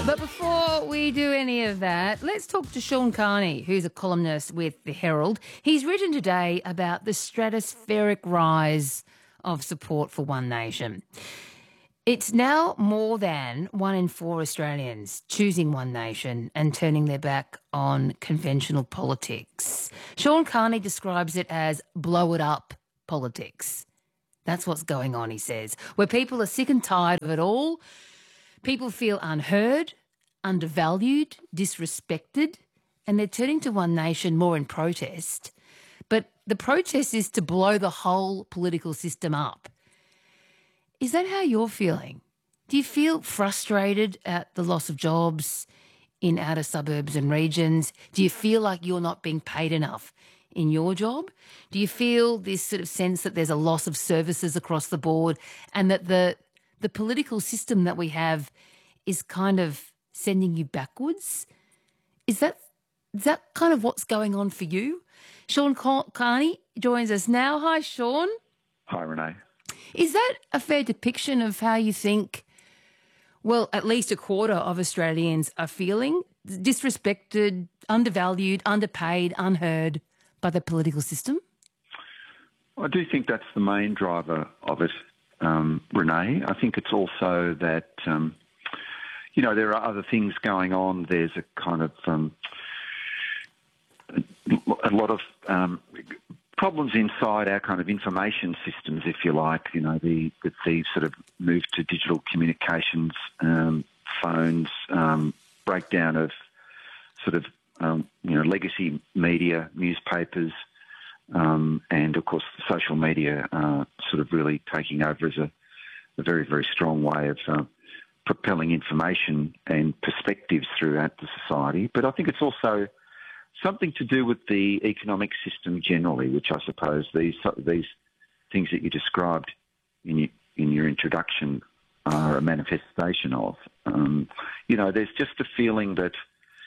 But before we do any of that, let's talk to Sean Carney, who's a columnist with The Herald. He's written today about the stratospheric rise of support for One Nation. It's now more than 1 in 4 Australians choosing One Nation and turning their back on conventional politics. Sean Carney describes it as blow it up politics. That's what's going on, he says, where people are sick and tired of it all. People feel unheard, undervalued, disrespected, and they're turning to One Nation more in protest. But the protest is to blow the whole political system up. Is that how you're feeling? Do you feel frustrated at the loss of jobs in outer suburbs and regions? Do you feel like you're not being paid enough in your job? Do you feel this sort of sense that there's a loss of services across the board and that the political system that we have is kind of sending you backwards? Is that kind of what's going on for you? Sean Carney joins us now. Hi, Sean. Hi, Renee. Is that a fair depiction of how you think, well, at least a quarter of Australians are feeling? Disrespected, undervalued, underpaid, unheard by the political system? I do think that's the main driver of it, Renee. I think it's also that, there are other things going on. There's a kind of a lot of problems inside our kind of information systems, if you like. The sort of move to digital communications, phones, breakdown of sort of legacy media, newspapers, and of course social media sort of really taking over as a very, very strong way of propelling information and perspectives throughout the society. But I think it's also something to do with the economic system generally, which I suppose these things that you described in your introduction are a manifestation of. There's just a feeling that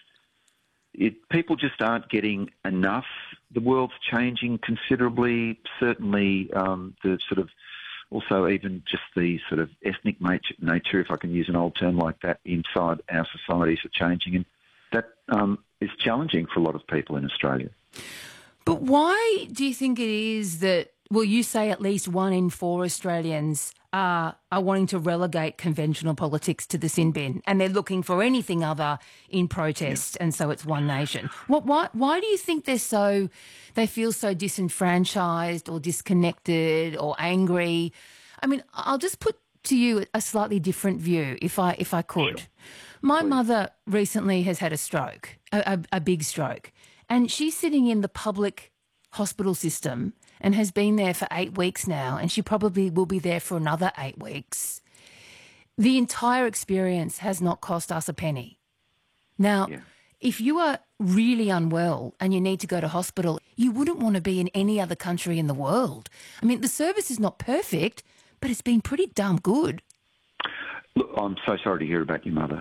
people just aren't getting enough. The world's changing considerably. Certainly, the sort of also even just the sort of ethnic nature, if I can use an old term like that, inside our societies are changing, and that is challenging for a lot of people in Australia. But why do you think it is that, well, you say at least 1 in 4 Australians are wanting to relegate conventional politics to the sin bin and they're looking for anything other in protest, and so it's One Nation? Why do you think they feel so disenfranchised or disconnected or angry? I mean, I'll just put to you a slightly different view, if I could. Sure. My mother recently has had a stroke, a big stroke, and she's sitting in the public hospital system and has been there for 8 weeks now, and she probably will be there for another 8 weeks. The entire experience has not cost us a penny. Now, if you are really unwell and you need to go to hospital, you wouldn't want to be in any other country in the world. I mean, the service is not perfect, but it's been pretty damn good. Look, I'm so sorry to hear about your mother.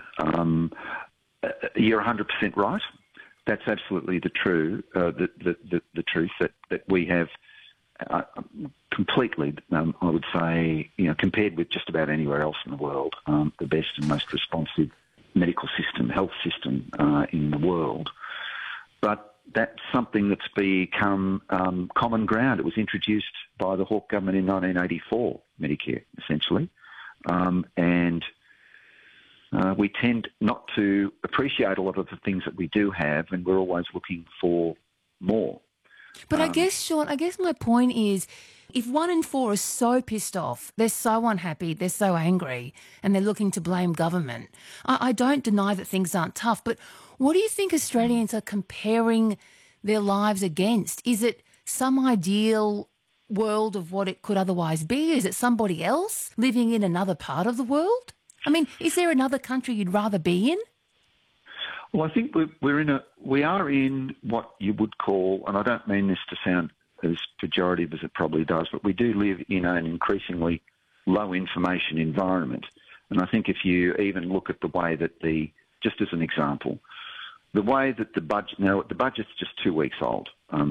You're 100% right. That's absolutely the truth that we have completely, I would say, compared with just about anywhere else in the world, the best and most responsive medical system, health system in the world. But that's something that's become common ground. It was introduced by the Hawke government in 1984, Medicare, essentially. And we tend not to appreciate a lot of the things that we do have, and we're always looking for more. But I guess, Sean, my point is, if 1 in 4 is so pissed off, they're so unhappy, they're so angry, and they're looking to blame government, I don't deny that things aren't tough, but what do you think Australians are comparing their lives against? Is it some ideal world of what it could otherwise be? Is it somebody else living in another part of the world? I mean, is there another country you'd rather be in? Well, I think we are in what you would call, and I don't mean this to sound as pejorative as it probably does, but we do live in an increasingly low information environment. And I think if you even look at the way that just as an example, the way that the budget's just 2 weeks old,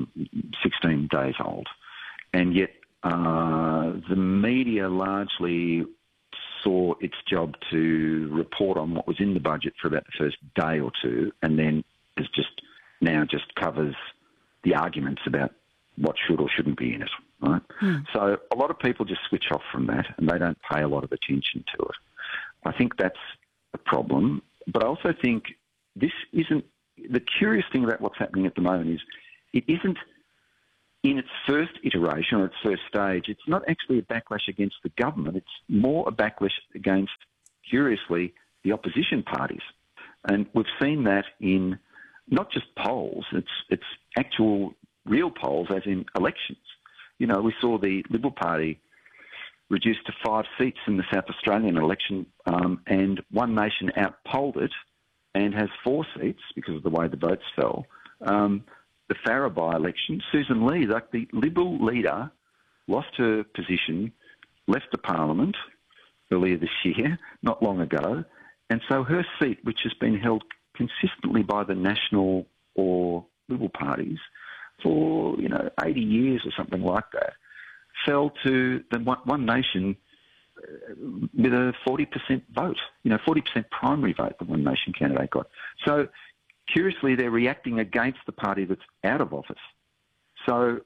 16 days old, and yet the media largely saw its job to report on what was in the budget for about the first day or two, and then is just covers the arguments about what should or shouldn't be in it, right? So a lot of people just switch off from that and they don't pay a lot of attention to it. I think that's a problem, but I also think this isn't... The curious thing about what's happening at the moment is it isn't in its first iteration or its first stage, it's not actually a backlash against the government. It's more a backlash against, curiously, the opposition parties. And we've seen that in not just polls, it's actual real polls, as in elections. You know, we saw the Liberal Party reduced to 5 seats in the South Australian election, and One Nation outpolled it and has 4 seats because of the way the votes fell. The Farrer by-election, Susan Lee, like the Liberal leader, lost her position, left the parliament earlier this year, not long ago, and so her seat, which has been held consistently by the National or Liberal parties for, 80 years or something like that, fell to the One Nation with a 40% vote, 40% primary vote the One Nation candidate got. So, curiously, they're reacting against the party that's out of office. So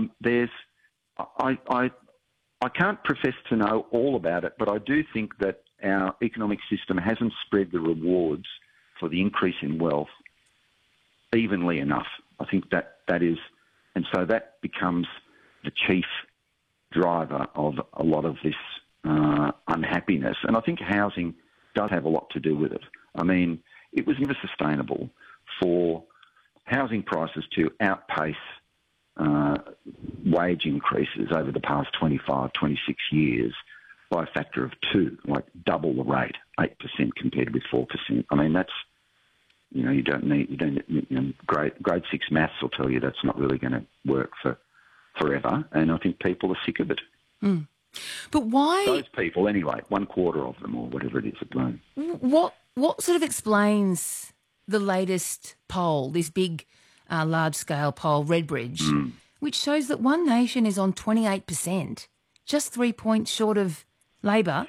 I can't profess to know all about it, but I do think that our economic system hasn't spread the rewards for the increase in wealth evenly enough. I think that is, and so that becomes the chief driver of a lot of this unhappiness. And I think housing does have a lot to do with it. I mean, it was never sustainable for housing prices to outpace wage increases over the past 25, 26 years by a factor of 2, like double the rate, 8% compared with 4%. I mean, that's, grade 6 maths will tell you that's not really going to work for forever, and I think people are sick of it. But why... Those people, anyway, 1/4 of them or whatever it is at the moment. What sort of explains the latest poll, this big, large-scale poll, Redbridge, which shows that One Nation is on 28%, just 3 points short of Labor,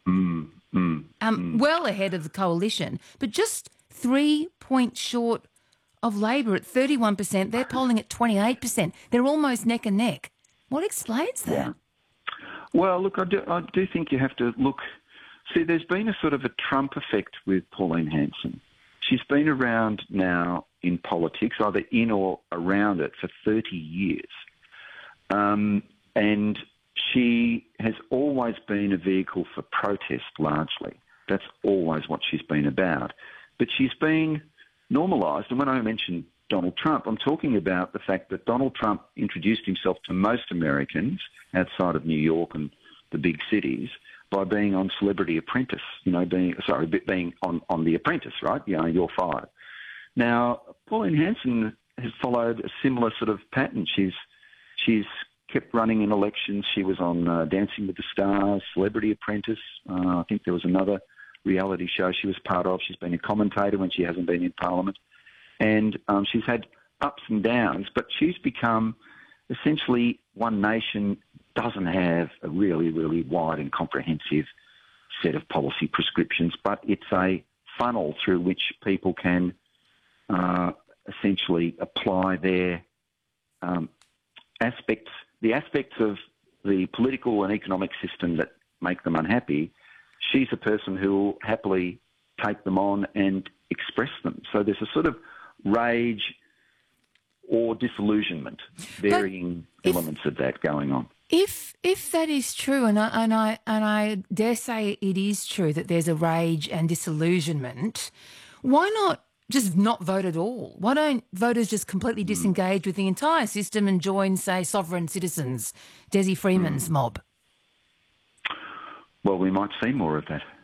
well ahead of the coalition, but just 3 points short of Labor at 31%. They're polling at 28%. They're almost neck and neck. What explains that? Yeah. Well, look, I do think you have to look... See, there's been a sort of a Trump effect with Pauline Hanson. She's been around now in politics, either in or around it, for 30 years. And she has always been a vehicle for protest, largely. That's always what she's been about. But she's been normalised. And when I mention Donald Trump, I'm talking about the fact that Donald Trump introduced himself to most Americans outside of New York and the big cities by being on Celebrity Apprentice, being on The Apprentice, right? You're fired. Now, Pauline Hanson has followed a similar sort of pattern. She's kept running in elections. She was on Dancing with the Stars, Celebrity Apprentice. I think there was another reality show she was part of. She's been a commentator when she hasn't been in Parliament. And she's had ups and downs, but she's become essentially One Nation doesn't have a really, really wide and comprehensive set of policy prescriptions, but it's a funnel through which people can essentially apply their aspects of the political and economic system that make them unhappy. She's a person who will happily take them on and express them. So there's a sort of rage or disillusionment, varying elements of that going on. If that is true, and I dare say it is true that there's a rage and disillusionment, why not just not vote at all? Why don't voters just completely disengage with the entire system and join, say, Sovereign Citizens, Desi Freeman's mob? Well, we might see more of that.